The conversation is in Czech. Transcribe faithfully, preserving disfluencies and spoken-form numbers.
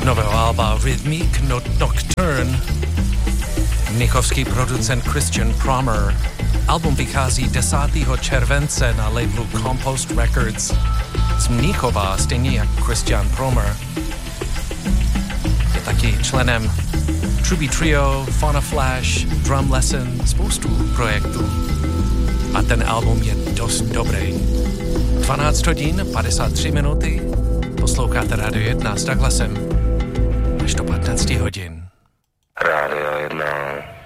z nového alba Rhythmic Nocturne, mnichovský producent Christian Promer. Album vychází desátého července na labelu Compost Records z Mnichova, stejně jak Christian Promer. Je taky členem Truby Trio, Fauna Flash, Drum Lesson, spoustu projektů. A ten album je dost dobrý. dvanáct hodin, padesát tři minuty, posloucháte Radio jedna s Douglasem až do patnáct hodin. Radio jedna.